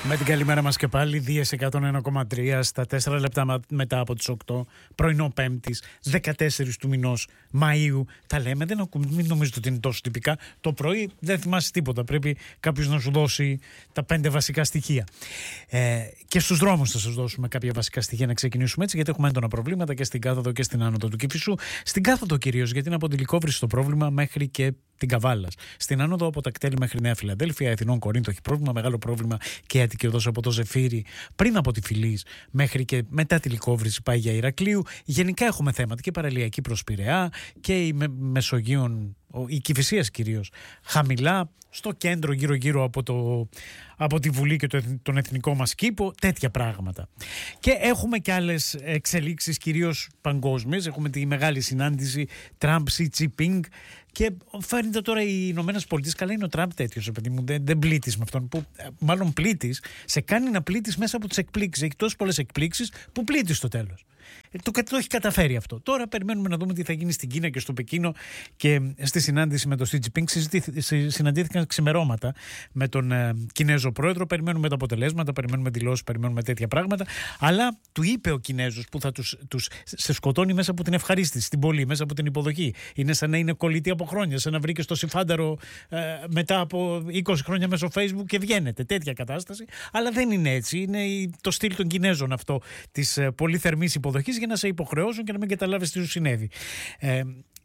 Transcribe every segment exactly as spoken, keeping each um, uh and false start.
Με την καλημέρα μας και πάλι, Δίες εκατόν ένα κόμμα τρία στα τέσσερα λεπτά μετά από τις οκτώ, πρωινό Πέμπτης, δεκατέσσερις του μηνός Μαΐου. Τα λέμε, δεν ακούμε, μην νομίζετε ότι είναι τόσο τυπικά. Το πρωί δεν θυμάσαι τίποτα. Πρέπει κάποιος να σου δώσει τα πέντε βασικά στοιχεία. Ε, και στους δρόμους θα σας δώσουμε κάποια βασικά στοιχεία να ξεκινήσουμε έτσι, γιατί έχουμε έντονα προβλήματα και στην κάθοδο και στην άνοδο του Κηφισού. Στην κάθοδο κυρίως, γιατί είναι από τη Λυκόβρηση το πρόβλημα μέχρι και την Καβάλα. Στην άνοδο από τα κτέλη μέχρι Νέα Φιλαδέλφια, Αθηνών Κορίνθο έχει πρόβλημα, μεγάλο πρόβλημα και η Αττική Οδός από το Ζεφύρι πριν από τη Φυλής μέχρι και μετά τη Λυκόβρηση πάει για Ηρακλείου. Γενικά έχουμε θέματα και παραλιακή προς Πειραιά και η με, Μεσογείων, η Κηφισίας κυρίως χαμηλά, στο κέντρο γύρω-γύρω από, το, από τη Βουλή και το, τον εθνικό μας κήπο, τέτοια πράγματα. Και έχουμε και άλλες εξελίξεις κυρίως παγκόσμιες. Έχουμε τη μεγάλη συνάντηση Τραμπ-Σι Τζινπίνγκ και φαίνεται τώρα οι Ηνωμένες Πολιτείες, καλά είναι ο Τραμπ τέτοιος, παιδί μου, δεν, δεν πλήττεις με αυτόν, που μάλλον πλήττεις, σε κάνει να πλήττεις μέσα από τις εκπλήξεις. Έχει τόσες πολλές εκπλήξεις που πλήττεις στο τέλος. Το, το έχει καταφέρει αυτό. Τώρα περιμένουμε να δούμε τι θα γίνει στην Κίνα και στο Πεκίνο, και στη συνάντηση με τον Σι Τζινπίνγκ συναντήθηκαν ξημερώματα με τον ε, Κινέζο πρόεδρο. Περιμένουμε τα αποτελέσματα, περιμένουμε δηλώσεις, περιμένουμε τέτοια πράγματα. Αλλά του είπε ο Κινέζος που θα τους, τους σε σκοτώνει μέσα από την ευχαρίστηση στην πόλη, μέσα από την υποδοχή. Είναι σαν να είναι κολλητή από χρόνια, σαν να βρήκε στο Συφάνταρο ε, μετά από είκοσι χρόνια μέσω Facebook και βγαίνετε. Τέτοια κατάσταση. Αλλά δεν είναι έτσι. Είναι το στυλ των Κινέζων αυτό της ε, πολύ θερμής υποδοχής, για να σε υποχρεώσουν και να μην καταλάβεις τι σου συνέβη. Ε,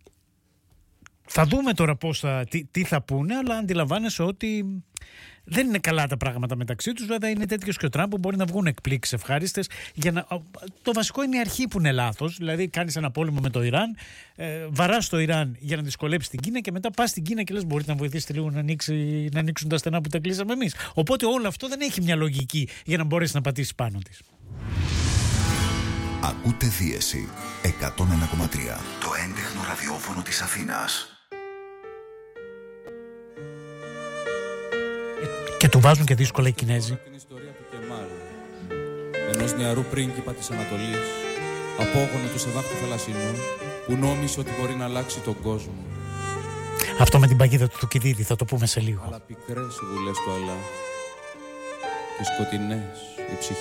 θα δούμε τώρα πώς θα, τι, τι θα πούνε, αλλά αντιλαμβάνεσαι ότι δεν είναι καλά τα πράγματα μεταξύ τους. Βέβαια είναι τέτοιος και ο Τραμπ που μπορεί να βγουν εκπλήξεις ευχάριστες. Για να, το βασικό είναι η αρχή που είναι λάθος. Δηλαδή κάνεις ένα πόλεμο με το Ιράν, ε, βαράς το Ιράν για να δυσκολέψεις την Κίνα και μετά πας στην Κίνα και λες μπορείτε να βοηθήσετε λίγο να, ανοίξει, να ανοίξουν τα στενά που τα κλείσαμε εμείς. Οπότε όλο αυτό δεν έχει μια λογική για να μπορέσει να πατήσει πάνω της. Ακούτε Δίεση εκατόν ένα κόμμα τρία, το έντεχνο ραδιόφωνο της Αθήνας. Και του βάζουν και δύσκολα οι Κινέζοι. Την ιστορία του Κεμάλ, ενός νεαρού πρίγκιπα της Ανατολής, απόγονο του Σεβάχ του Θαλασσινού, που νόμισε ότι μπορεί να αλλάξει τον κόσμο. Αυτό με την παγίδα του Θουκυδίδη θα το πούμε σε λίγο. Αλλά πικρές οι βουλές του Αλλά, και σκοτεινές οι ψυχές.